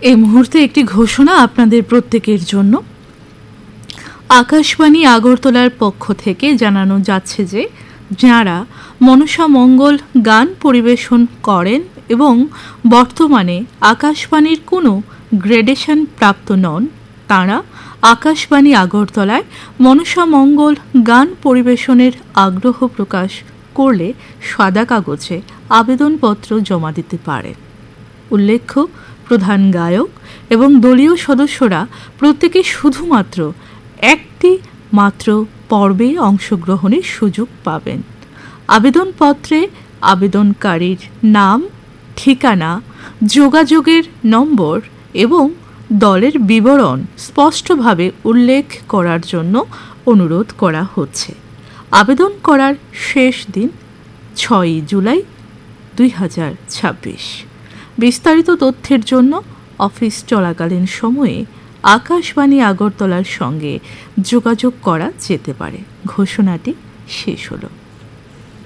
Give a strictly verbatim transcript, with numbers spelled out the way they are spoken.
এই মুহূর্তে একটি ঘোষণা আপনাদের প্রত্যেকের জন্য। আকাশবাণী আগরতলার পক্ষ থেকে জানানো যাচ্ছে যে যাঁরা মনসা মঙ্গল গান পরিবেশন করেন এবং বর্তমানে আকাশবাণীর কোনো গ্রেডেশন প্রাপ্ত নন, তাঁরা আকাশবাণী আগরতলায় মনসা মঙ্গল গান পরিবেশনের আগ্রহ প্রকাশ করলে সাদা কাগজে আবেদনপত্র জমা দিতে পারেন। উল্লেখ্য, প্রধান গায়ক এবং দলীয় সদস্যরা প্রত্যেকে শুধুমাত্র একটি মাত্র পর্বে অংশগ্রহণের সুযোগ পাবেন। আবেদনপত্রে আবেদনকারীর নাম, ঠিকানা, যোগাযোগের নম্বর এবং দলের বিবরণ স্পষ্টভাবে উল্লেখ করার জন্য অনুরোধ করা হচ্ছে। আবেদন করার শেষ দিন ছয়ই জুলাই দুই হাজার ছাব্বিশ। বিস্তারিত তথ্যের জন্য অফিস চলাকালীন সময়ে আকাশবাণী আগরতলার সঙ্গে যোগাযোগ করা যেতে পারে। ঘোষণাটি শেষ হলো।